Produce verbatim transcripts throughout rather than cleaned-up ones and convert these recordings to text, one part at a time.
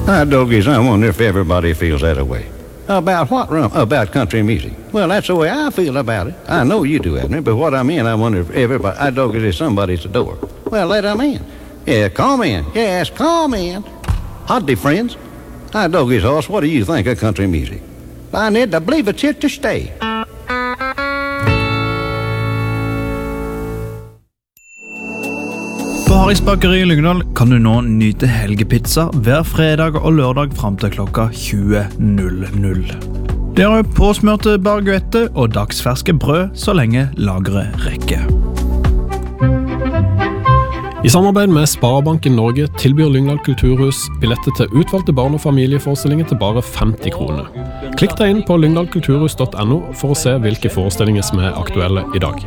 I doggies, I wonder if everybody feels that way. About what, Rum? About country music? Well, that's the way I feel about it. I know you do, Abner, but what I mean, I wonder if everybody... I doggies, if somebody's at the door. Well, let them in. Yeah, come in. Yes, come in. Howdy, friends. I doggies, horse, what do you think of country music? I need to believe it's here to stay. På Harrys Bakeri i Lyngdal kan du nå nyte helgepizza hver fredag og lørdag frem til klokka tjue null null. Det er påsmørte baguette og dagsferske brød så lenge lageret rekker. I samarbeid med Sparebanken Norge tilbyr Lyngdal Kulturhus billetter til utvalgte barn- og familieforestillinger til bare femti kroner. Klikk deg inn på lyngdal kulturhus punktum no for å se hvilke forestillinger som er aktuelle i dag.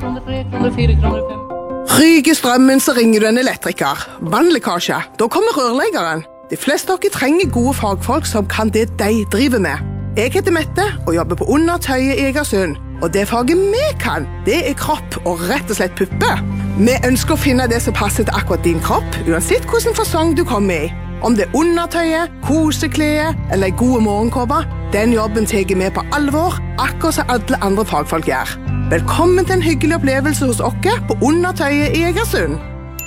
Ryker strømmen, så ringer du en elektriker. Vannlekkasje, da kommer rørleggeren. De fleste av dere trenger gode fagfolk som kan det de driver med. Jeg heter Mette og jobber på Undertøyet i Egersund. Og det faget vi kan, det er kropp og rett og slett puppe. Vi ønsker å finne det som passer til akkurat din kropp, uansett hvilken fasong du kommer i. Om det er undertøyet, kosekleet eller gode morgenkåper, den jobben teger vi på alvor, akkurat som alle andre fagfolk gjør. Velkommen til en hyggelig opplevelse hos oss på Undertøyet i Egersund.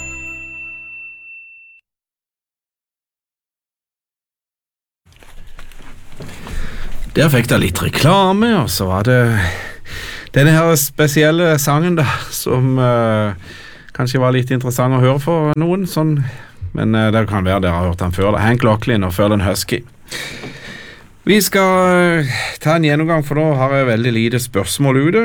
Der fikk jeg litt reklame, og så var det denne her spesielle sangen da, som uh, kanskje var litt interessant å høre for noen, sånn, men uh, det kan være dere har hørt den før, da. Hank Locklin og Furlan Husky. Vi skal uh, ta en gjennomgang, for nå har jeg veldig lite spørsmål ute.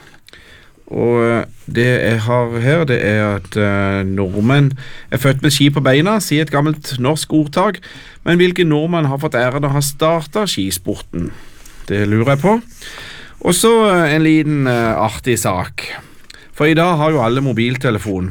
Og det jeg har her, det er at uh, nordmenn er født med ski på beina, sier et gammelt norsk ordtak, men hvilke nordmenn har fått æren å ha startet skisporten? Det lurer jeg på. Og så uh, en liten uh, artig sak. For i dag har jo alle mobiltelefon.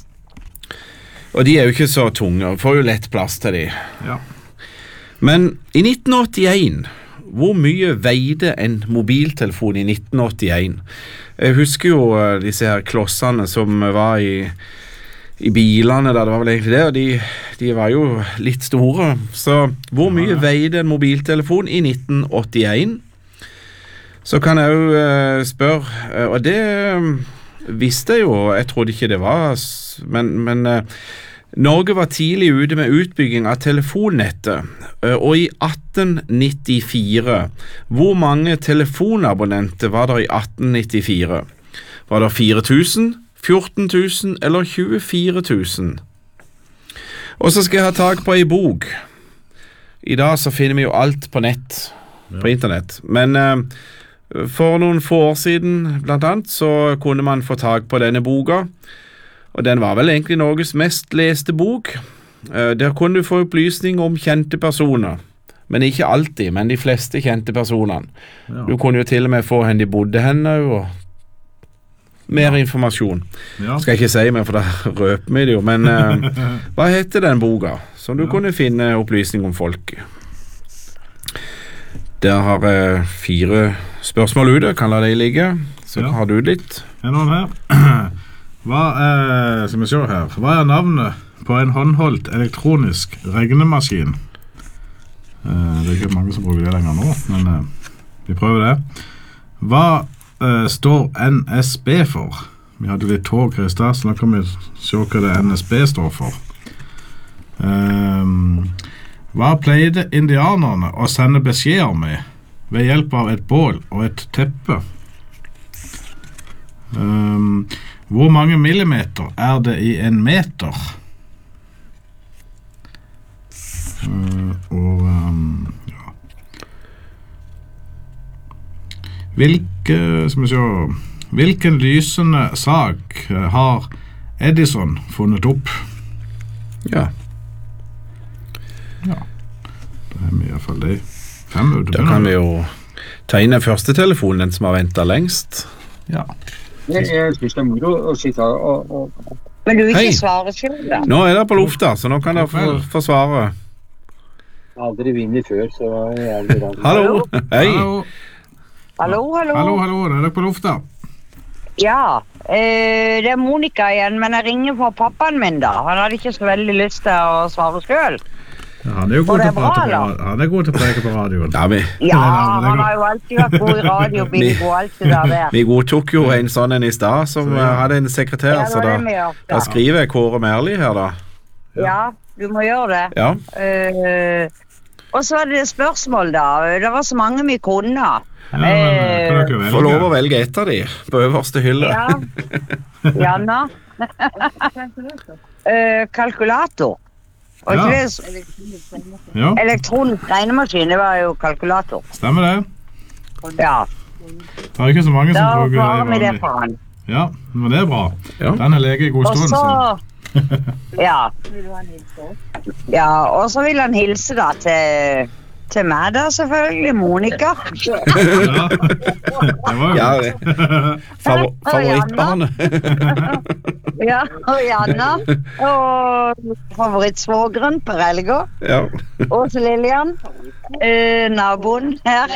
Og de er jo ikke så tunge, får jo lett plass til de. Ja. Men i nitten åttien, hvor mye veide en mobiltelefon i nitten åttien? Jeg husker jo disse her klossene som var i, i bilene da, det var vel egentlig det, og de, de var jo litt store. Så hvor mye ja. veide en mobiltelefon i nitten åttien? Så kan jeg jo uh, spørre, og det uh, visste jeg jo, jeg trodde ikke det var, men, men uh, Norge var tidlig ute med utbygging av telefonnettet, og i atten nittifire, hvor mange telefonabonnenter var det i atten nittifire? Var det fire tusen, fjorten tusen eller tjuefire tusen? Og så skal jeg ha tak på en bok. I dag så finner vi jo alt på nett, ja. på internett, men uh, for noen få år siden, blant annet, så kunne man få tak på denne boka, og den var vel egentlig Norges mest leste bok. Der kunne du få opplysning om kjente personer, men ikke alltid, men de fleste kjente personene. Ja. Du kunne jo til og med få hen de bodde henne, og mer ja. informasjon. Ja. Skal jeg ikke si meg, for da røper vi det jo, men uh, hva heter den boka? Som du ja. kunne finne opplysning om folk. Der har jeg uh, fire spørsmål ute, kan la deg ligge, så ja. har du litt. Er noen her? Hva er, skal vi se her, hva er navnet på en håndholdt elektronisk regnemaskin? Eh, det er ikke mange som bruker det lenger nå, men eh, vi prøver det. Hva eh, står N S B for? Vi hadde litt tog her i stad, så nå kan vi se hva det N S B står for. Eh, hva pleide indianerne å sende beskjeder med ved hjelp av et bål og et teppe? Eh, Hvor mange millimeter er det i en meter? Uh, og um, ja. Hvilke, skal vi se, hvilken lysende sak har Edison funnet opp? Ja. Ja. Da er vi i hvert fall det. Fem ute. Da kan vi jo ta inn den første telefonen, den som har ventet lengst. Ja. Jeg, jeg synes det er moro å sitte og... og... Men du vil ikke Hei. svare selv, da? Nå er det på lufta, så nå kan dere få, få svare. Jeg har aldri vinnet før, så jeg er aldri rart. Hallo, hei. Hallo, hallo. Hallo, hallo, er dere på lufta? Ja, eh, det er Monika igjen, men jeg ringer for pappaen min da. Han hadde ikke så veldig lyst til å svare selv. Ja, han er jo Og god det til er å prate bra, på, da. ra- han er god til å preke på radioen. Ja, vi, Ja, Nei, nei, men det han går- har jo alltid vært god i radio, bingo, alt det der der. vi godtok jo en sånn en i stad som Så, ja. eh, hadde en sekretær, Ja, det så var da, det vi gjør, da ja. skriver jeg Kåre Merli her, da. Ja, du må gjøre det. Ja, Eh, og så var det et spørsmål, da. Det var så mange vi kunne. Ja, men eh, kan dere velge? får lov å velge et av de på øverste hylle. Ja. Janna? Eh, kalkulator. Og Ja. ikke det s- Ja, elektronisk regnemaskin, det var jo kalkulator. stemmer det. Ja, Det er ikke så mange som da bruker svarer vi det det vanlig. for han. Ja, men det er bra. Ja. Den er lege i Og godstolen så sin. Ja. Ja, og så vil han hilse da til til meg da, selvfølgelig, Monica. Ja, det var jo Ja, godt. det. Favor favorittbarnet. Ja, og Janna. Og favorittsvågeren Per Helga. Ja. Åse Lillian. Eh, naboen her.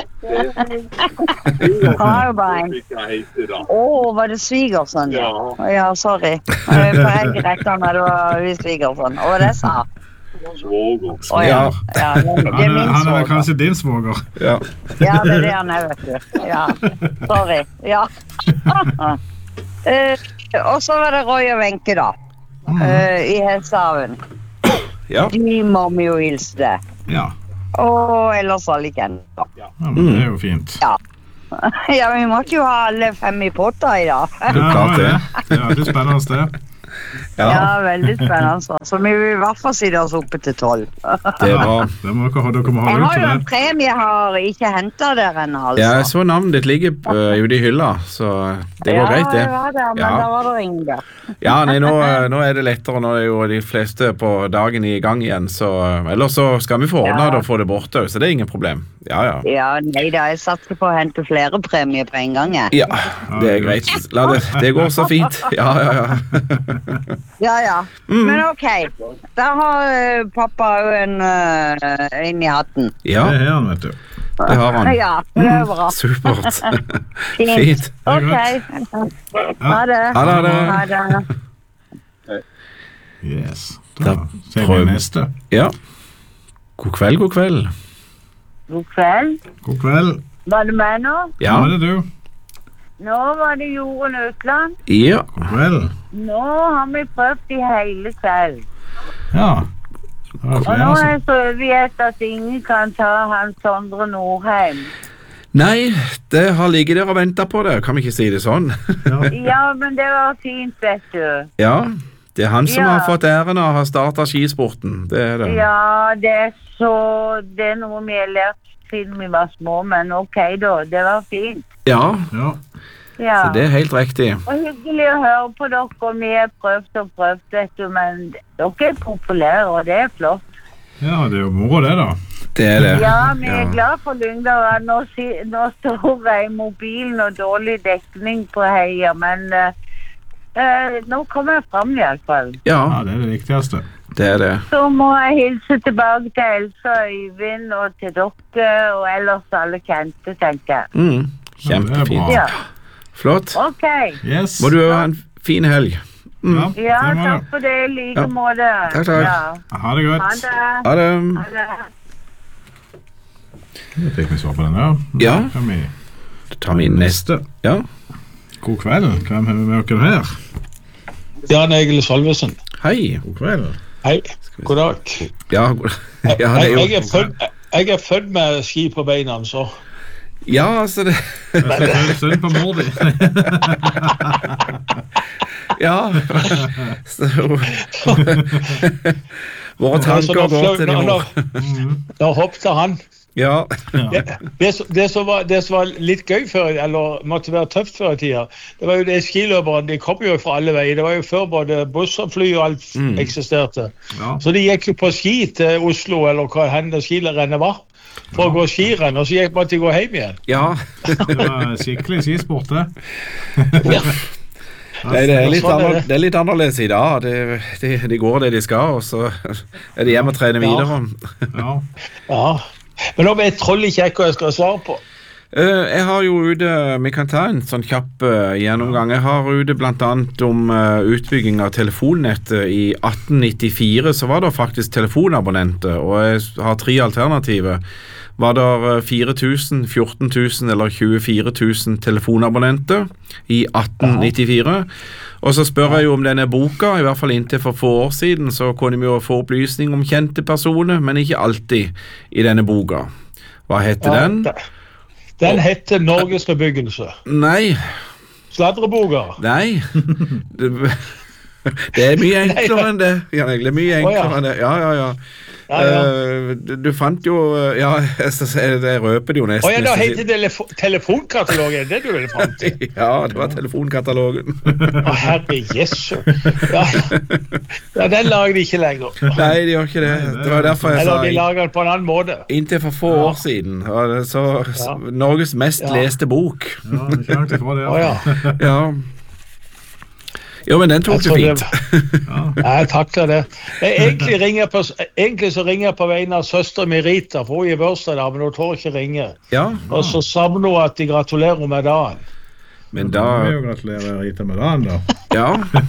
Han har jo bare en. Å, var det svigersønn? Ja, ja sorry. Eh, Per Helge rekte han at det var svigersønn. Og det sa Å ja. Ja, det det Han er er, min han er svoger. kanskje din svoger. Ja. Ja, det er det han er, vet du. Ja, sorry. Ja. Eh, og så var det Roy og Wenche, da. Eh, I Hessehaven. Ja. De må vi jo hilse til. Ja. Og ellers alle kjente. ja, men det er jo fint. Ja, vi måtte jo ha alle fem i potta i dag. Ja, klart det. det. Det er alltid spennende det. Ja, Ja, veldig spennende. Så vi vil i hvert fall sitte oss oppe til tolv. det er bra. Det må dere, ha- dere må Jeg holde ut har jo til en det. premie jeg har ikke hentet der ennå, altså. Ja, jeg så navnet ditt ligger uh, ute i hylla, så det går greit, Ja, det. det var det, men Ja. da var det ingen der. Ja, nei, nå, eh, nå er det lettere. Nå er jo de fleste på dagen i gang igjen, så ellers så skal vi få ordna Ja. det og få det bort òg, så det er ingen problem. Ja, ja. Ja, nei da, jeg satser på å hente flere premier på en gang, jeg. Ja, det er greit. La det, det går så fint. Ja, ja, ja. Ja, ja. Mm. Men ok, der har eh, pappa jo en, eh, en i hatten. Ja, Det er han, vet du. det har han. Ja, det er bra. Supert. Fint. Fint. Ok. Ha det. Ha det, ha det. Ha det. Yes. Da Da ser prøver- vi neste. Ja. God kveld, god kveld. God kveld. God kveld. Var det meg nå? Ja. Nå er det du. Nå var det Jorunn Økland. Ja. God kveld. Nå har vi prøvd i hele kveld. Ja. Det er Og nå flere er som... jeg så overgitt at ingen kan ta han Sondre Nordheim. Nei, det har ligget der og venta på det. Kan vi ikke si det sånn? Ja, men det var fint, vet du. Ja. Det er han som Ja. har fått æren av å ha starta skisporten. Det er det. Ja, det er så Det er noe vi har lært siden vi var små, men ok, da. Det var fint. Ja, Ja. Ja. så det er helt riktig. Og hyggelig å høre på dere, og vi har prøvd og prøvd, vet du, men dere er populære, og det er flott. ja, det er jo moro det, da. Det er det. Ja, vi er Ja. glad for Lyngdal. Nå, si- nå står jeg i mobilen og dårlig dekning på heia, men eh, eh, nå kommer jeg fram i alle fall. Ja, Ja, det er det viktigste. det er det. Så må jeg hilse tilbake til Elsa og Øyvind og til dere, og ellers alle kjente, tenker jeg. Mm. Ja, det er Kjempefint. bra. Ja, Flott. ok. Yes. Må du ha en fin helg. Ja, Ja, det må takk du. for det, i like Ja. måte. Takk, takk. Ja. Ha det Ha godt. det. Ha det. Ha det. Jeg fikk vi svar på den der. Ja. Da kan vi Da tar vi neste. Ja. God kveld. Hvem har vi med dere her? Jan Egil Salvesen. Hei. God kveld. Hei, god dag. Ja, god- ja, det er Jeg, jeg, jo er født, jeg er født med ski på beina, så Ja, altså det Jeg skal prøve synd på mor di. Ja. Så, våre tanker nå, går til nå, din nå, mor. nå hoppet han. Ja. Det, det, som- det, som var, det som var litt gøy før, eller måtte være tøft før i tida, det var jo det skiløperne, de kom jo fra alle veier. Det var jo før både buss og fly og alt Mm. eksisterte. Ja. Så de gikk jo på ski til Oslo, eller hva hen det skirennet var, for å gå skirenn, og så gikk måtte de gå hjem igjen. Ja. Det var skikkelig skisport, det. Nei, det, er litt Sånn er anner, det. det er litt annerledes i dag. De, de, de går det de skal, og så er de hjemme og trener Ja. videre. Ja. Ja. Men nå vet jeg troll ikke jeg hva jeg skal svare på. Uh, jeg har jo ute, vi kan ta en sånn kjapp uh, gjennomgang. Jeg har ute blant annet om uh, utbygging av telefonnettet. I atten nittifire så var det faktisk telefonabonnenter, og jeg har tre alternativer. Var det fire tusen, fjorten tusen eller tjuefire tusen telefonabonnenter i atten nittifire? Og så spør jeg jo om denne boka, i hvert fall inntil for få år siden, så kunne vi jo få opplysning om kjente personer, men ikke alltid i denne boka. Hva heter ja, den? Den heter Norges bebyggelse. Nei. Sladreboka. Nei. Det, det er mye enklere enn det. Ja, egentlig mye enklere oh, ja. enn det. Ja, ja, ja. Ja, ja. Uh, du, du fant jo ja, det røper det jo nesten. Å oh, ja, da heter det telefonkatalogen, det du ville fram til. Ja, det var telefonkatalogen. Å, oh, herre jesu. Ja. Ja, den lager de ikke lenger. Nei, de gjør ikke det. Det var derfor jeg Eller sa de lager den på en annen måte. Inntil for få ja. år siden. Så, ja. Norges mest ja. leste bok. Ja, det er ikke fra det. Å oh, ja. Ja. Jo, men den tok du fint. Ja. Jeg takler det. Jeg egentlig, ringer på, egentlig så ringer jeg på vegne av søster Merita, for hun er i børsdag da, men hun tår ikke ringe. Ja. Og så savner hun at de gratulerer med dagen. Men da... Da må vi jo gratulere Rita med dagen, da. Ja.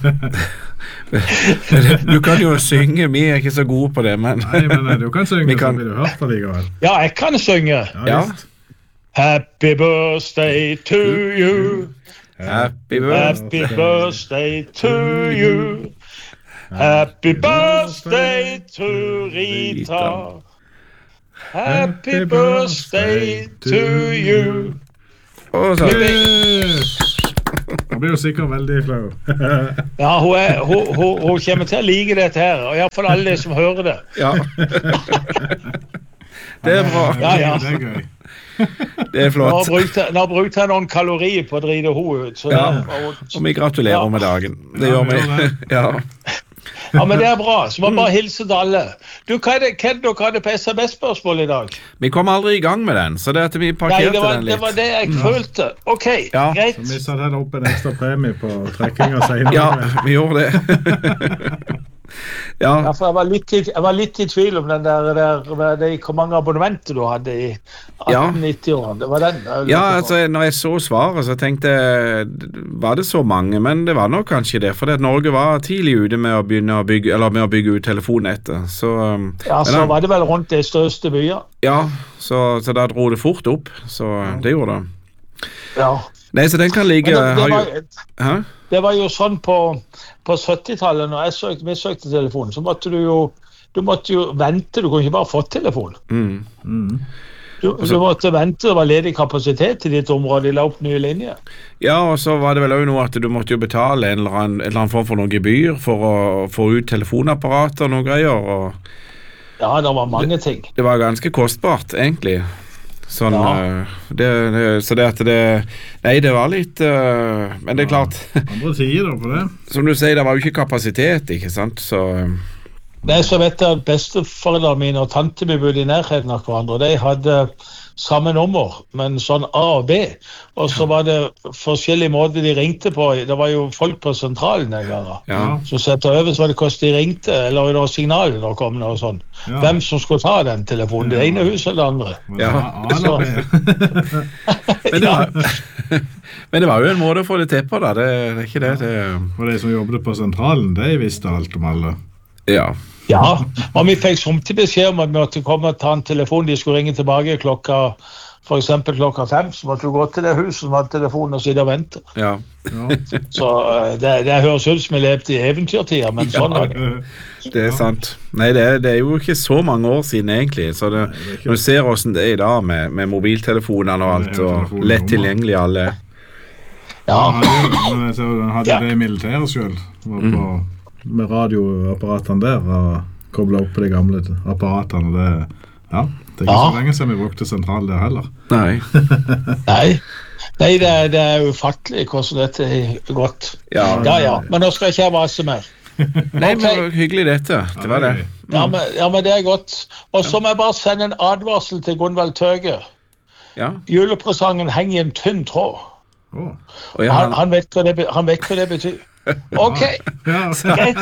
Du kan jo synge, vi er ikke så gode på det, men... Nei, men du kan synge, kan... så blir du hørt allikevel. Ja, jeg kan synge. Ja, ja. Happy birthday to you. Happy birthday. Happy birthday to you. Happy birthday to Rita. Happy birthday to you. Oh, så. Han blir jo sikkert veldig flau. Ja, hun, er, hun, hun, hun kommer til å like dette her, og i hvert fall alle de som hører det. Ja. Det er bra. Ja, ja. Det er gøy. Det er flott. Nå har brukt jeg noen kalorier på å drite henne ut. Så ja, det, og vi gratulerer ja. med dagen. Det ja, gjør vi. Ja. Ja, men det er bra. Så må bare hilse til alle. Du, hva er det, hva er det, hva er det på S M S-spørsmål i dag? Vi kom aldri i gang med den, så det er at vi parkerte Nei, det var, den litt. Det var det jeg ja. følte. Ok, ja. greit. Så vi satt her opp en ekstra premie på trekkinga senere. Ja, vi gjorde det. Ja. Ja, for jeg var, litt, jeg var litt i tvil om den der, der det, hvor mange abonnementer du hadde i atten nitti-årene. Det var den. Ja, altså, når jeg så svaret, så tenkte jeg, var det så mange? Men det var nok kanskje det, for Norge var tidlig ute med å begynne å bygge, eller med å bygge ut telefonnettet. Så, ja, så var det vel rundt de største byer. Ja, så, så da dro det fort opp, så det gjorde det. Ja. Nei, så den kan ligge... Det, det, var, Hæ? det var jo sånn på, på syttitallet, når jeg søkte, vi søkte telefon, så måtte du jo, du måtte jo vente, du kunne ikke bare få telefon. Mm. Mm. Du, du måtte vente, det var ledig kapasitet i ditt område, de la opp nye linjer. Ja, og så var det vel også noe at du måtte jo betale en eller annen, en eller annen form for noen gebyr for å få ut telefonapparater og noen greier. Og ja, det var mange ting. Det, det var ganske kostbart, egentlig. Sånn, ja. det, det, så det at det nei, det var litt uh, men det er klart andre sider på det som du sier, det var jo ikke kapasitet, ikke sant, så Nei, så vet jeg at besteforeldrene mine og tante mi bodde i nærheten av hverandre, de hadde samme nummer, men sånn A og B, og så var det forskjellige måter de ringte på. Det var jo folk på sentralen den gangen, ja. Så sett over så var det hvordan de ringte, eller det var signalet når kom og sånn. Ja. Hvem som skulle ta den telefonen, det ene huset eller det andre. Ja. Så. men, det var, men det var jo en måte å få det til på da, det, det er ikke det. det Og de som jobbet på sentralen, de visste alt om alle. Ja. Ja, og vi fikk samtidig beskjed om at vi måtte komme og ta en telefon, de skulle ringe tilbake klokka, for eksempel klokka fem, så måtte du gå til det huset som hadde telefonen og sitte og vente. Ja. Så det, det høres ut som vi levde i eventyrtida, men sånn er det. Det er sant. Nei, det er, det er jo ikke så mange år siden egentlig, så det, når du ser hvordan det er i dag med, med mobiltelefonene og alt, og lett tilgjengelig alle. Ja. Han hadde det i militæret selv, var på... med radioapparatene der og koblet opp på de gamle apparatene det, ja, det er ikke ja. så lenge siden vi brukte sentral der heller. Nei. Nei, Nei det, er, det er ufattelig hvordan dette er godt. Ja, ja, ja, men nå skal jeg ikke vase mer. Nei, men okay. Hyggelig dette, det var det. Mm. Ja, men, ja, men det er godt. Og så må jeg bare sende en advarsel til Gunvald Tøge. Ja. Julepresangen henger i en tynn tråd. Oh. Og ja, han... Han, han, vet hva det, han vet hva det betyr. Ok, greit.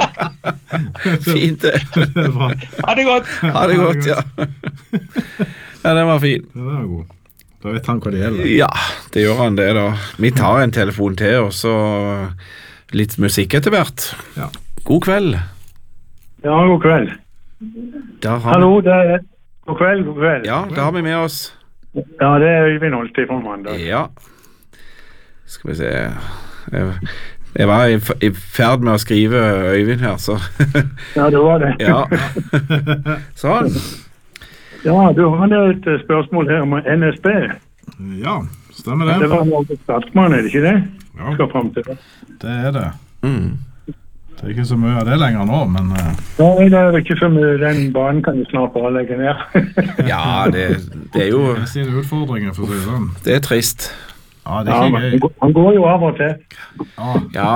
Fint det. Ha det godt. Ha det godt, ja. Ja, den var fin. Ja, den var god. Da vet han hva det gjelder. Ja, det gjør han det da. Vi tar en telefon til, og så litt musikk etter hvert. Ja. God kveld. Ja, god kveld. Der har Hallo, vi... det er god kveld, god kveld. Ja, der har vi med oss. Ja, det er Øyvind Holti fra Mandal. Ja. Skal vi se. Jeg, jeg var i, i ferd med å skrive Øyvind her, så... Ja, det var det. Ja. Sånn. Ja, du hadde et spørsmål her om N S B. Ja, stemmer det. Det var noe statsmann, er det ikke det? Ja, skal frem til det. Det er det. Mm. Det er ikke så mye av det lenger nå, men... Uh... Nei, det er ikke så mye. Den banen kan jo snart bare legge ned. Ja, det, det er jo... Det er sine utfordringer, for å si sånn. Det er trist. Ja, det er ikke ja, gøy. Han, han går jo av og til. Ja. Ja.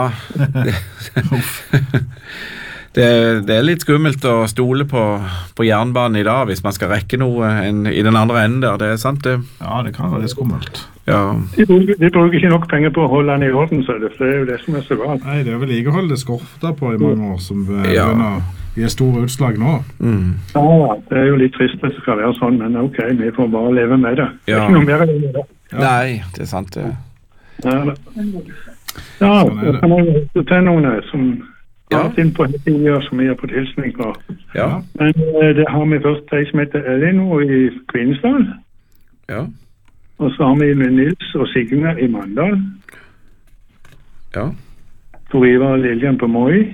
Det, det er litt skummelt å stole på, på jernbanen i dag hvis man skal rekke noe en, i den andre enden der, det er sant det? Ja, det kan være litt skummelt. Ja. De bruker, de bruker ikke nok penger på å holde den i orden, så det, det er jo det som er så galt. Nei, det er vel vedlikehold det skorter på i mange år, som Ja. gir store utslag nå. Mm. Ja, det er jo litt trist at det skal være sånn, men ok, vi får bare leve med det. Det er Ja. ikke noe mer enn det. Ja. Nei, det er sant det. Ja, da. Ja, Sånn er det. så kan jeg jo til noen som Ja. har vært inn på hele som vi har fått hilsning på. Ja. Men eh, det har vi først de som heter Elinor i Kvinesdal, Ja. og så har vi med Nils og Signe i Mandal, Ja. Tor Ivar og Lillian på Moi,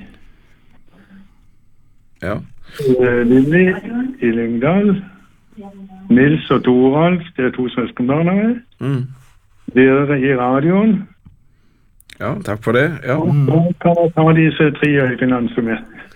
Ja. eh, Lilly i Lyngdal, Nils og Toralf, det er to søskenbarnere, Mm. dere i radioen, Ja, takk for det. Ja. og så kan jeg ta disse tre øyvinnene som er